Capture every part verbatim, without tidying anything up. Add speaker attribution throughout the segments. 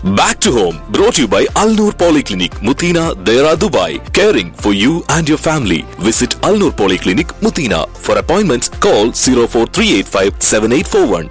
Speaker 1: Back to home, brought to you by Al Noor Polyclinic, Mutina, Dera, Dubai. Caring for you and your family. Visit Al Noor Polyclinic, Mutina. For appointments, call zero four three eight five seven eight four one.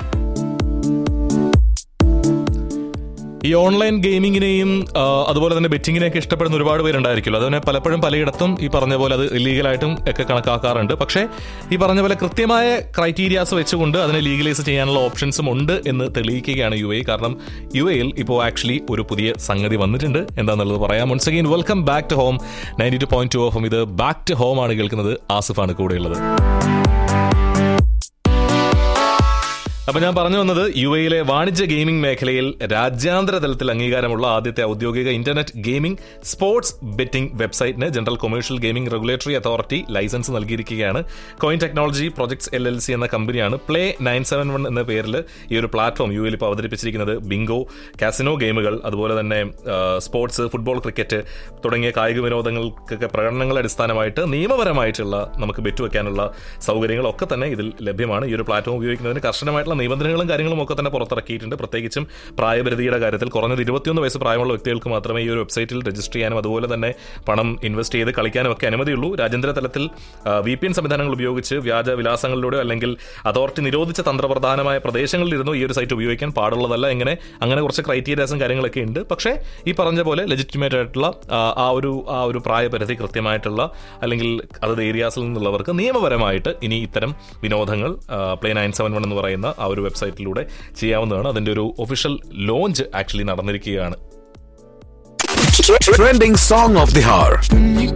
Speaker 2: ഈ online ഗെയിമിങ്ങിനെയും അതുപോലെ തന്നെ ബെറ്റിങ്ങിനെയൊക്കെ ഇഷ്ടപ്പെടുന്ന ഒരുപാട് പേരുണ്ടായിരിക്കുമല്ലോ. അതിനെ പലപ്പോഴും പലയിടത്തും ഈ പറഞ്ഞ പോലെ അത് ഇല്ലീഗലായിട്ടും ഒക്കെ കണക്കാക്കാറുണ്ട്. പക്ഷേ ഈ പറഞ്ഞ പോലെ കൃത്യമായ ക്രൈറ്റീരിയാസ് വെച്ചുകൊണ്ട് അതിനെ ലീഗലൈസ് ചെയ്യാനുള്ള ഓപ്ഷൻസും ഉണ്ട് എന്ന് തെളിയിക്കുകയാണ് യു എ. കാരണം യു എയിൽ ഇപ്പോൾ ആക്ച്വലി ഒരു പുതിയ സംഗതി വന്നിട്ടുണ്ട്. എന്താണെന്നുള്ളത് പറയാം. Once again welcome back to home. Ninety two point two of ഇത് ബാക്ക് ടു ഹോം ആണ് കേൾക്കുന്നത്. ആസിഫാണ് കൂടെയുള്ളത്. അപ്പൊ ഞാൻ പറഞ്ഞു വന്നത് യു എയിലെ വാണിജ്യ ഗെയിമിംഗ് മേഖലയിൽ രാജ്യാന്തര തലത്തിൽ അംഗീകാരമുള്ള ആദ്യത്തെ ഔദ്യോഗിക internet gaming sports betting വെബ്സൈറ്റിന് general commercial gaming regulatory authority licence നൽകിയിരിക്കുകയാണ്. Coin technology projects L L C എന്ന കമ്പനിയാണ് പ്ലേ നയൻ സെവൻ വൺ എന്ന പേരിൽ ഈ ഒരു പ്ലാറ്റ്ഫോം യു എയിൽ ഇപ്പോൾ അവതരിപ്പിച്ചിരിക്കുന്നത്. ബിങ്കോ, കാസിനോ ഗെയിമുകൾ, അതുപോലെ തന്നെ സ്പോർട്സ്, ഫുട്ബോൾ, ക്രിക്കറ്റ് തുടങ്ങിയ കായിക വിനോദങ്ങൾക്കൊക്കെ പ്രകടനങ്ങളെ അടിസ്ഥാനമായിട്ട് നിയമപരമായിട്ടുള്ള നമുക്ക് ബെറ്റ് വെക്കാനുള്ള സൗകര്യങ്ങളൊക്കെ തന്നെ ഇതിൽ ലഭ്യമാണ്. ഈ ഒരു പ്ലാറ്റ്ഫോം ഉപയോഗിക്കുന്നതിന് കർശനമായിട്ടുള്ള നിബന്ധനകളും കാര്യങ്ങളും ഒക്കെ തന്നെ പുറത്തിറക്കിയിട്ടുണ്ട്. പ്രത്യേകിച്ചും പ്രായപരിധിയുടെ കാര്യത്തിൽ കുറഞ്ഞത് ഇരുപത്തിയൊന്ന് വയസ്സ് പ്രായമുള്ള വ്യക്തികൾക്ക് മാത്രമേ ഈ ഒരു വെബ്സൈറ്റിൽ രജിസ്റ്റർ ചെയ്യാനും അതുപോലെ തന്നെ പണം ഇൻവെസ്റ്റ് ചെയ്ത് കളിക്കാനും ഒക്കെ അനുമതിയുള്ളൂ. രാജ്യാന്തര തലത്തിൽ വി പി എൻ സംവിധാനങ്ങൾ ഉപയോഗിച്ച് വ്യാജ വിലാസങ്ങളിലൂടെ അല്ലെങ്കിൽ അതോറിറ്റി നിരോധിച്ച തന്ത്രപ്രധാനമായ പ്രദേശങ്ങളിലിരുന്നു ഈ ഒരു സൈറ്റ് ഉപയോഗിക്കാൻ പാടുള്ളതല്ല. എങ്ങനെ അങ്ങനെ കുറച്ച് ക്രൈറ്റീരിയാസും കാര്യങ്ങളൊക്കെ ഉണ്ട്. പക്ഷേ ഈ പറഞ്ഞ പോലെ ലെജിറ്റിമേറ്റ് ആയിട്ടുള്ള ആ ഒരു ആ ഒരു പ്രായപരിധി കൃത്യമായിട്ടുള്ള അല്ലെങ്കിൽ അതത് ഏരിയാസിൽ നിന്നുള്ളവർക്ക് നിയമപരമായിട്ട് ഇനി ഇത്തരം വിനോദങ്ങൾ പ്ലേ നയൻ സെവൻ വൺ എന്ന് പറയുന്ന ആ ഒരു വെബ്സൈറ്റിലൂടെ ചെയ്യാവുന്നതാണ്. അതിന്റെ ഒരു official launch actually നടന്നിരിക്കുകയാണ്.
Speaker 1: Trending song of the hour.